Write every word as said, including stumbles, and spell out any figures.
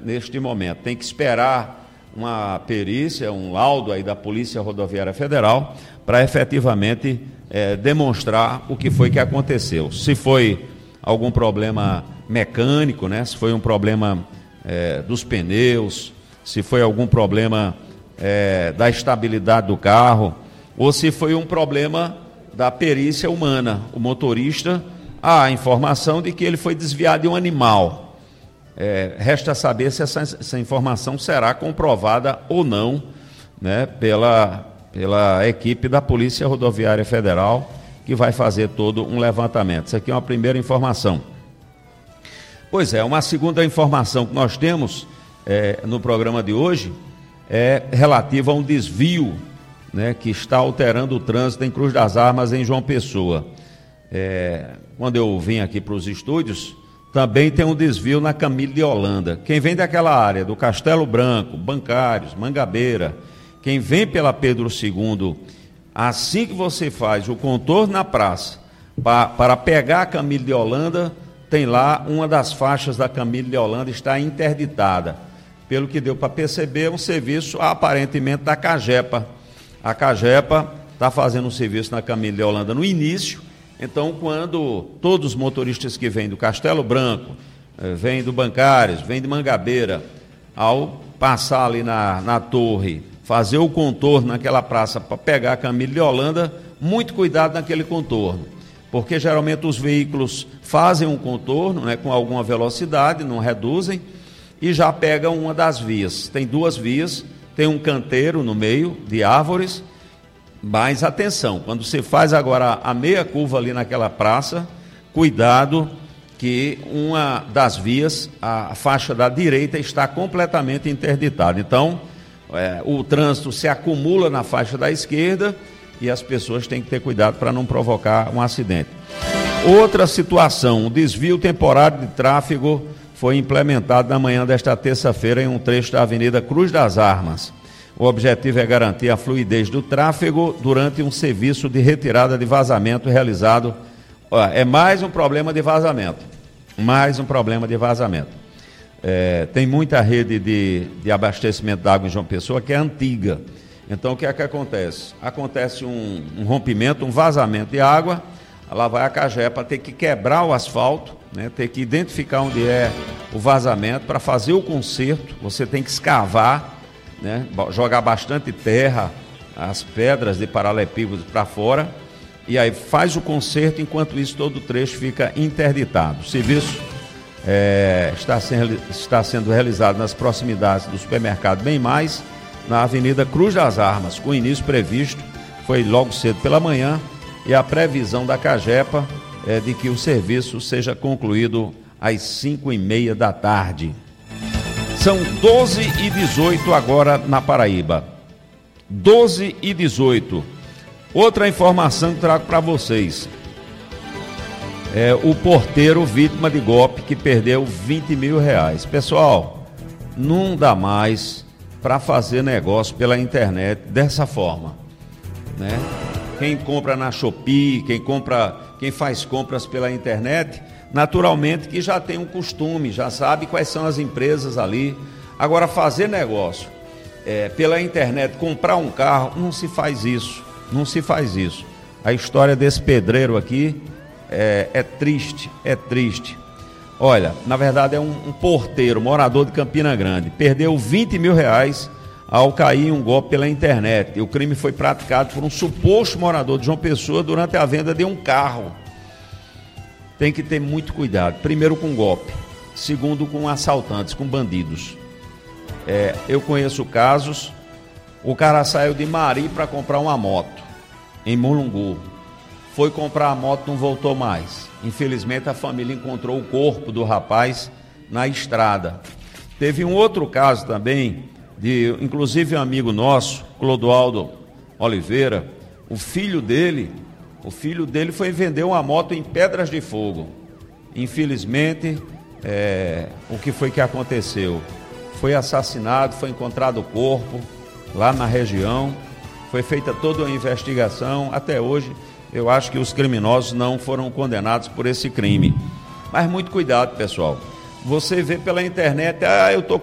neste momento. Tem que esperar uma perícia, um laudo aí da Polícia Rodoviária Federal para efetivamente é, demonstrar o que foi que aconteceu. Se foi algum problema mecânico, né? Se foi um problema é, dos pneus, se foi algum problema é, da estabilidade do carro, ou se foi um problema da perícia humana. O motorista, há a informação de que ele foi desviado de um animal. É, resta saber se essa, essa informação será comprovada ou não, né, pela, pela equipe da Polícia Rodoviária Federal, que vai fazer todo um levantamento. Isso aqui é uma primeira informação. Pois é, uma segunda informação que nós temos é, no programa de hoje é relativa a um desvio, né, que está alterando o trânsito em Cruz das Armas, em João Pessoa. É, quando eu vim aqui para os estúdios, também tem um desvio na Camille de Holanda. Quem vem daquela área, do Castelo Branco, Bancários, Mangabeira, quem vem pela Pedro segundo, assim que você faz o contorno na praça, pa, para pegar a Camille de Holanda, tem lá uma das faixas da Camille de Holanda está interditada. Pelo que deu para perceber, um serviço aparentemente da Cagepa. A Cagepa está fazendo um serviço na Camille de Holanda no início. Então, quando todos os motoristas que vêm do Castelo Branco, vêm do Bancários, vêm de Mangabeira, ao passar ali na, na torre, fazer o contorno naquela praça para pegar a Camille de Holanda, muito cuidado naquele contorno, porque geralmente os veículos fazem um contorno, né, com alguma velocidade, não reduzem, e já pegam uma das vias. Tem duas vias, tem um canteiro no meio de árvores. Mas atenção, quando você faz agora a meia curva ali naquela praça, cuidado que uma das vias, a faixa da direita, está completamente interditada. Então, é, o trânsito se acumula na faixa da esquerda e as pessoas têm que ter cuidado para não provocar um acidente. Outra situação, o desvio temporário de tráfego foi implementado na manhã desta terça-feira em um trecho da Avenida Cruz das Armas. O objetivo é garantir a fluidez do tráfego durante um serviço de retirada de vazamento realizado. Ó, é mais um problema de vazamento. Mais um problema de vazamento. É, tem muita rede de, de abastecimento de água em João Pessoa que é antiga. Então, o que é que acontece? Acontece um, um rompimento, um vazamento de água, lá vai a Cagepa ter que quebrar o asfalto, né, ter que identificar onde é o vazamento para fazer o conserto. Você tem que escavar, né, jogar bastante terra, as pedras de paralelepípedo para fora, e aí faz o conserto, enquanto isso todo o trecho fica interditado. O serviço é, está, sendo, está sendo realizado nas proximidades do supermercado Bem Mais, na Avenida Cruz das Armas, com início previsto, foi logo cedo pela manhã, e a previsão da Cagepa é de que o serviço seja concluído às cinco e meia da tarde. São doze e dezoito agora na Paraíba. doze e dezoito. Outra informação que trago para vocês. É o porteiro vítima de golpe que perdeu vinte mil reais. Pessoal, não dá mais para fazer negócio pela internet dessa forma, né? Quem compra na Shopee, quem compra, quem faz compras pela internet, naturalmente que já tem um costume, já sabe quais são as empresas ali. Agora, fazer negócio é, pela internet, comprar um carro, não se faz isso, não se faz isso. A história desse pedreiro aqui é, é triste, é triste. Olha, na verdade é um, um porteiro, morador de Campina Grande, perdeu vinte mil reais ao cair em um golpe pela internet. E o crime foi praticado por um suposto morador de João Pessoa durante a venda de um carro. Tem que ter muito cuidado. Primeiro com golpe, segundo com assaltantes, com bandidos. É, eu conheço casos, o cara saiu de Mari para comprar uma moto, em Mulungu. Foi comprar a moto, não voltou mais. Infelizmente a família encontrou o corpo do rapaz na estrada. Teve um outro caso também, de inclusive um amigo nosso, Clodoaldo Oliveira, o filho dele, o filho dele foi vender uma moto em Pedras de Fogo. Infelizmente, é, o que foi que aconteceu? Foi assassinado, foi encontrado o corpo lá na região, foi feita toda uma investigação. Até hoje, eu acho que os criminosos não foram condenados por esse crime. Mas muito cuidado, pessoal. Você vê pela internet, ah, eu estou